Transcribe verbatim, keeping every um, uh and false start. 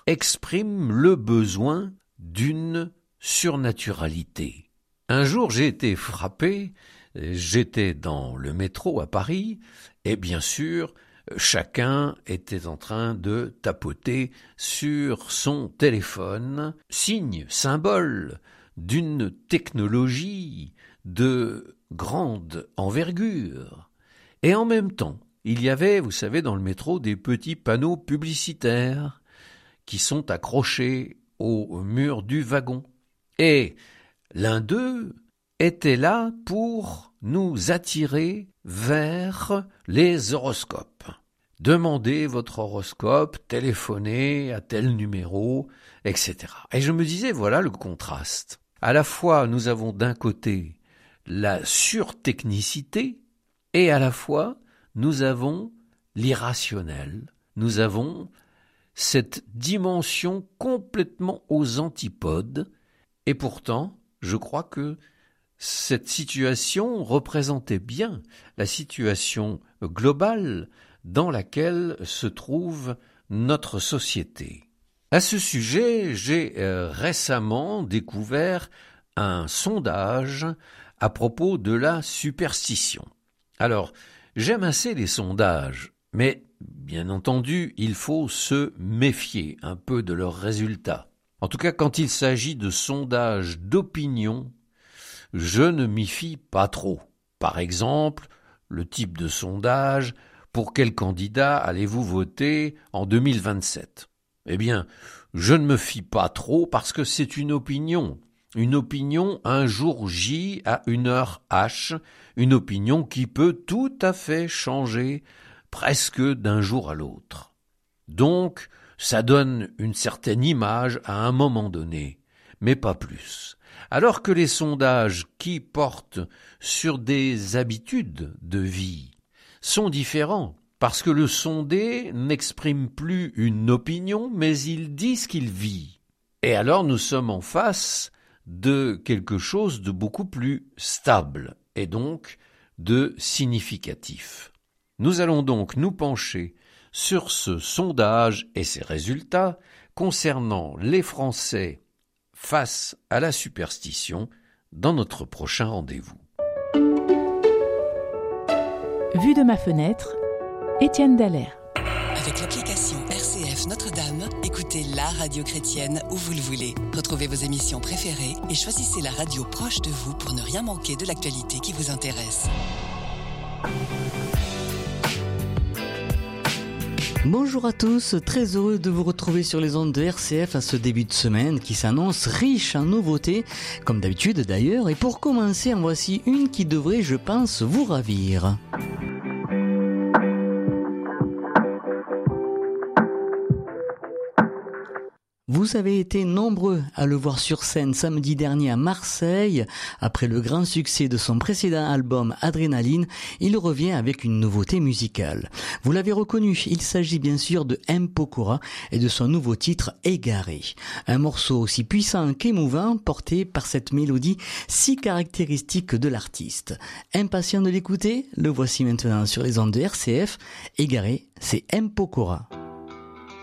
exprime le besoin d'une surnaturalité. Un jour, j'ai été frappé, j'étais dans le métro à Paris, et bien sûr, chacun était en train de tapoter sur son téléphone, signe, symbole d'une technologie de grande envergure. Et en même temps, il y avait, vous savez, dans le métro, des petits panneaux publicitaires qui sont accrochés au mur du wagon. Et l'un d'eux était là pour nous attirer vers les horoscopes. Demandez votre horoscope, téléphonez à tel numéro, et cetera. Et je me disais, voilà le contraste. À la fois, nous avons d'un côté la surtechnicité et à la fois, nous avons l'irrationnel. Nous avons cette dimension complètement aux antipodes. Et pourtant, je crois que cette situation représentait bien la situation globale dans laquelle se trouve notre société. À ce sujet, j'ai euh, récemment découvert un sondage à propos de la superstition. Alors, j'aime assez les sondages, mais bien entendu, il faut se méfier un peu de leurs résultats. En tout cas, quand il s'agit de sondages d'opinion, je ne m'y fie pas trop. Par exemple, le type de sondage, pour quel candidat allez-vous voter en deux mille vingt-sept ? Eh bien, je ne me fie pas trop parce que c'est une opinion. Une opinion un jour J à une heure H, une opinion qui peut tout à fait changer presque d'un jour à l'autre. Donc, ça donne une certaine image à un moment donné, mais pas plus. Alors que les sondages qui portent sur des habitudes de vie sont différents, parce que le sondé n'exprime plus une opinion, mais il dit ce qu'il vit. Et alors nous sommes en face de quelque chose de beaucoup plus stable, et donc de significatif. Nous allons donc nous pencher sur ce sondage et ses résultats concernant les Français face à la superstition dans notre prochain rendez-vous. Vue de ma fenêtre, Étienne Dallaire. Avec l'application R C F Notre-Dame, écoutez la radio chrétienne où vous le voulez. Retrouvez vos émissions préférées et choisissez la radio proche de vous pour ne rien manquer de l'actualité qui vous intéresse. Bonjour à tous, très heureux de vous retrouver sur les ondes de R C F à ce début de semaine qui s'annonce riche en nouveautés, comme d'habitude d'ailleurs, et pour commencer en voici une qui devrait, je pense, vous ravir. Vous avez été nombreux à le voir sur scène samedi dernier à Marseille. Après le grand succès de son précédent album Adrénaline, il revient avec une nouveauté musicale. Vous l'avez reconnu, il s'agit bien sûr de M. Pokora et de son nouveau titre Égaré. Un morceau aussi puissant qu'émouvant, porté par cette mélodie si caractéristique de l'artiste. Impatient de l'écouter, le voici maintenant sur les ondes de R C F. Égaré, c'est M. Pokora.